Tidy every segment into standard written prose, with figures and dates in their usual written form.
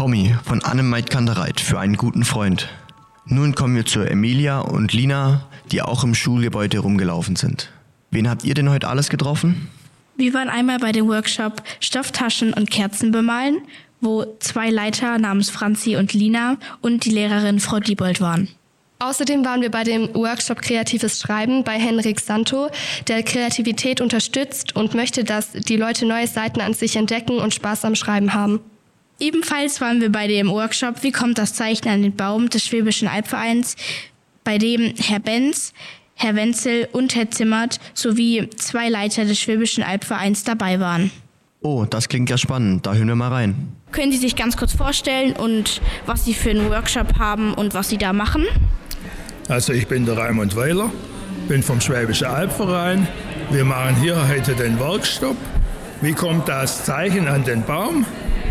Tommy von Annemeit Kantereit für einen guten Freund. Nun kommen wir zu Emilia und Lina, die auch im Schulgebäude rumgelaufen sind. Wen habt ihr denn heute alles getroffen? Wir waren einmal bei dem Workshop Stofftaschen und Kerzen bemalen, wo 2 Leiter namens Franzi und Lina und die Lehrerin Frau Diebold waren. Außerdem waren wir bei dem Workshop Kreatives Schreiben bei Henrik Santo, der Kreativität unterstützt und möchte, dass die Leute neue Seiten an sich entdecken und Spaß am Schreiben haben. Ebenfalls waren wir bei dem Workshop Wie kommt das Zeichnen an den Baum des Schwäbischen Albvereins, bei dem Herr Benz, Herr Wenzel und Herr Zimmert sowie 2 Leiter des Schwäbischen Albvereins dabei waren. Oh, das klingt ja spannend, da hören wir mal rein. Können Sie sich ganz kurz vorstellen und was Sie für einen Workshop haben und was Sie da machen? Also ich bin der Raimund Weiler, bin vom Schwäbischen Albverein. Wir machen hier heute den Workshop. Wie kommt das Zeichen an den Baum?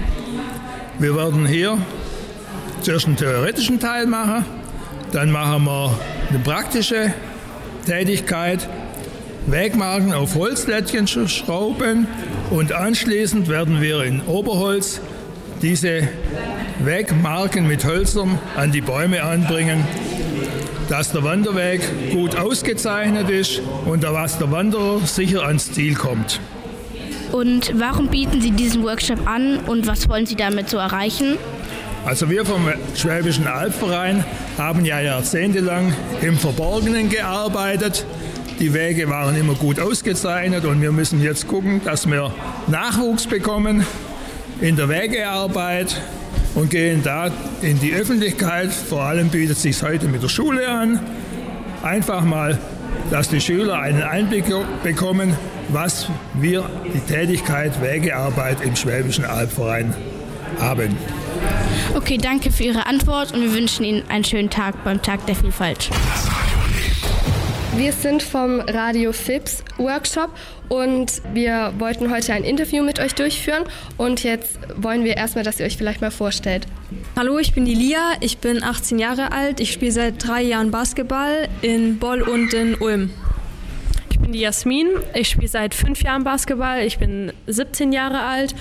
Wir werden hier zuerst einen theoretischen Teil machen, dann machen wir eine praktische Tätigkeit, Wegmarken auf Holzlättchen schrauben und anschließend werden wir in Oberholz diese Wegmarken mit Hölzern an die Bäume anbringen, dass der Wanderweg gut ausgezeichnet ist und dass der Wanderer sicher ans Ziel kommt. Und warum bieten Sie diesen Workshop an und was wollen Sie damit so erreichen? Also wir vom Schwäbischen Albverein haben ja jahrzehntelang im Verborgenen gearbeitet. Die Wege waren immer gut ausgezeichnet und wir müssen jetzt gucken, dass wir Nachwuchs bekommen in der Wegearbeit und gehen da in die Öffentlichkeit. Vor allem bietet es sich heute mit der Schule an. Einfach mal, dass die Schüler einen Einblick bekommen, was wir die Tätigkeit Wegearbeit im Schwäbischen Albverein haben. Okay, danke für Ihre Antwort und wir wünschen Ihnen einen schönen Tag beim Tag der Vielfalt. Wir sind vom Radio FIPS Workshop und wir wollten heute ein Interview mit euch durchführen und jetzt wollen wir erstmal, dass ihr euch vielleicht mal vorstellt. Hallo, ich bin die Lia, ich bin 18 Jahre alt, ich spiele seit 3 Jahren Basketball in Boll und in Ulm. Ich bin die Jasmin, ich spiele seit 5 Jahren Basketball, ich bin 17 Jahre alt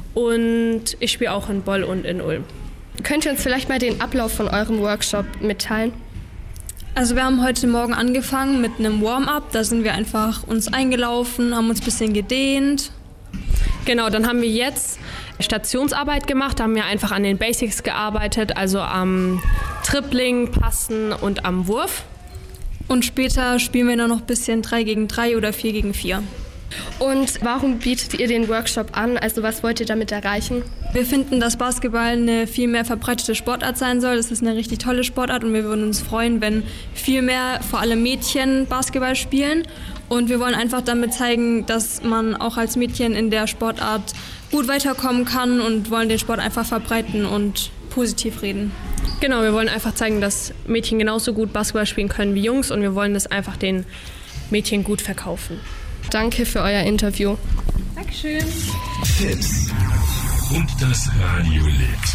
und ich spiele auch in Boll und in Ulm. Könnt ihr uns vielleicht mal den Ablauf von eurem Workshop mitteilen? Also wir haben heute Morgen angefangen mit einem Warm-up, da sind wir einfach uns eingelaufen, haben uns ein bisschen gedehnt. Genau, dann haben wir jetzt Stationsarbeit gemacht, da haben wir einfach an den Basics gearbeitet, also am Tripling, Passen und am Wurf. Und später spielen wir dann noch ein bisschen 3 gegen 3 oder 4 gegen 4. Und warum bietet ihr den Workshop an? Also was wollt ihr damit erreichen? Wir finden, dass Basketball eine viel mehr verbreitete Sportart sein soll. Das ist eine richtig tolle Sportart und wir würden uns freuen, wenn viel mehr, vor allem Mädchen, Basketball spielen. Und wir wollen einfach damit zeigen, dass man auch als Mädchen in der Sportart gut weiterkommen kann und wollen den Sport einfach verbreiten und positiv reden. Genau, wir wollen einfach zeigen, dass Mädchen genauso gut Basketball spielen können wie Jungs und wir wollen das einfach den Mädchen gut verkaufen. Danke für euer Interview. Dankeschön. FIPS und das Radiolit.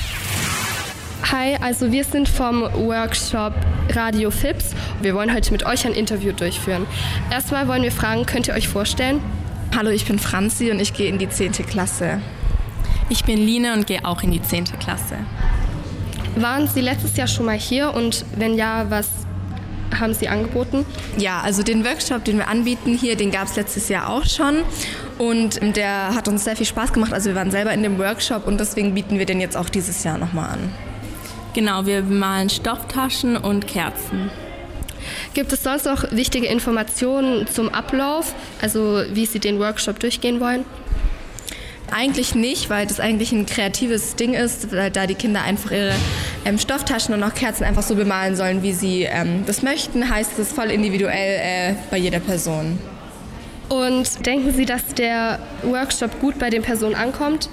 Hi, also wir sind vom Workshop Radio FIPS. Wir wollen heute mit euch ein Interview durchführen. Erstmal wollen wir fragen, könnt ihr euch vorstellen? Hallo, ich bin Franzi und ich gehe in die 10. Klasse. Ich bin Line und gehe auch in die 10. Klasse. Waren Sie letztes Jahr schon mal hier und wenn ja, was haben Sie angeboten? Ja, also den Workshop, den wir anbieten hier, den gab es letztes Jahr auch schon und der hat uns sehr viel Spaß gemacht. Also wir waren selber in dem Workshop und deswegen bieten wir den jetzt auch dieses Jahr nochmal an. Genau, wir bemalen Stofftaschen und Kerzen. Gibt es sonst noch wichtige Informationen zum Ablauf, also wie Sie den Workshop durchgehen wollen? Eigentlich nicht, weil das eigentlich ein kreatives Ding ist, da die Kinder einfach ihre Stofftaschen und auch Kerzen einfach so bemalen sollen, wie sie das möchten. Heißt es voll individuell bei jeder Person. Und denken Sie, dass der Workshop gut bei den Personen ankommt?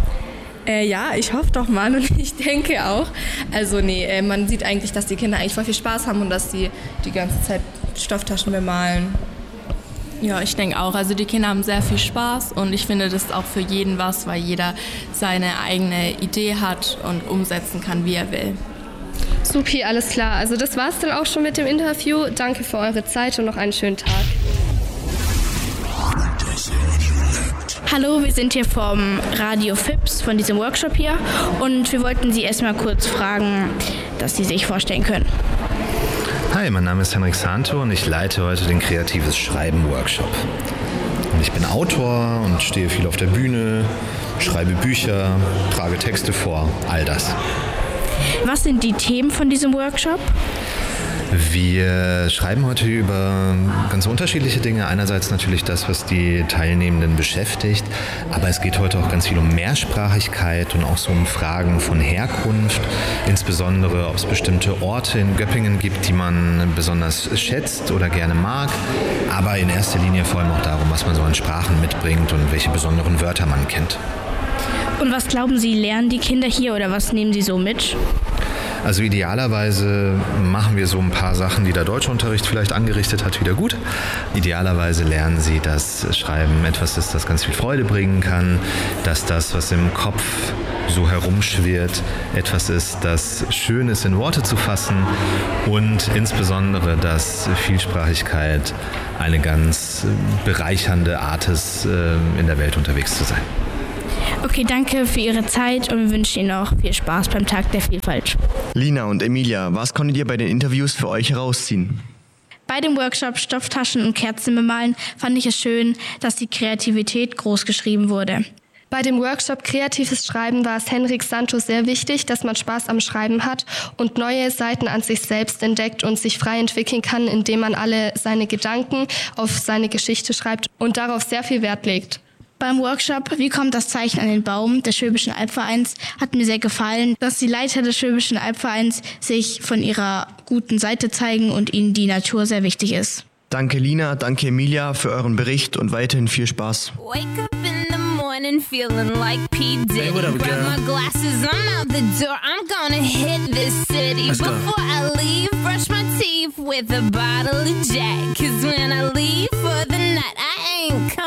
Ja, ich hoffe doch mal und ich denke auch. Also man sieht eigentlich, dass die Kinder eigentlich voll viel Spaß haben und dass sie die ganze Zeit Stofftaschen bemalen. Ja, ich denke auch. Also die Kinder haben sehr viel Spaß und ich finde, das ist auch für jeden was, weil jeder seine eigene Idee hat und umsetzen kann, wie er will. Supi, alles klar. Also das war's dann auch schon mit dem Interview. Danke für eure Zeit und noch einen schönen Tag. Das Radio Hallo, wir sind hier vom Radio FIPS, von diesem Workshop hier. Und wir wollten Sie erstmal kurz fragen, dass Sie sich vorstellen können. Hi, mein Name ist Henrik Santo und ich leite heute den Kreatives Schreiben Workshop. Und ich bin Autor und stehe viel auf der Bühne, schreibe Bücher, trage Texte vor, all das. Was sind die Themen von diesem Workshop? Wir schreiben heute über ganz unterschiedliche Dinge. Einerseits natürlich das, was die Teilnehmenden beschäftigt, aber es geht heute auch ganz viel um Mehrsprachigkeit und auch so um Fragen von Herkunft, insbesondere ob es bestimmte Orte in Göppingen gibt, die man besonders schätzt oder gerne mag, aber in erster Linie vor allem auch darum, was man so an Sprachen mitbringt und welche besonderen Wörter man kennt. Und was glauben Sie, lernen die Kinder hier oder was nehmen Sie so mit? Also idealerweise machen wir so ein paar Sachen, die der Deutschunterricht vielleicht angerichtet hat, wieder gut. Idealerweise lernen sie, dass Schreiben etwas ist, das ganz viel Freude bringen kann, dass das, was im Kopf so herumschwirrt, etwas ist, das schön ist, in Worte zu fassen und insbesondere, dass Vielsprachigkeit eine ganz bereichernde Art ist, in der Welt unterwegs zu sein. Okay, danke für Ihre Zeit und wir wünschen Ihnen auch viel Spaß beim Tag der Vielfalt. Lina und Emilia, was konntet ihr bei den Interviews für euch herausziehen? Bei dem Workshop Stofftaschen und Kerzen bemalen fand ich es schön, dass die Kreativität groß geschrieben wurde. Bei dem Workshop Kreatives Schreiben war es Henrik Santo sehr wichtig, dass man Spaß am Schreiben hat und neue Seiten an sich selbst entdeckt und sich frei entwickeln kann, indem man alle seine Gedanken auf seine Geschichte schreibt und darauf sehr viel Wert legt. Beim Workshop Wie kommt das Zeichen an den Baum des Schwäbischen Albvereins hat mir sehr gefallen, dass die Leiter des Schwäbischen Albvereins sich von ihrer guten Seite zeigen und ihnen die Natur sehr wichtig ist. Danke Lina, danke Emilia für euren Bericht und weiterhin viel Spaß. Wake up in the morning feeling like P. Diddy. Hey, what up, grab my glasses, I'm out the door. I'm gonna hit this city. Before I leave, brush my teeth with a bottle of Jack. 'Cause when I leave,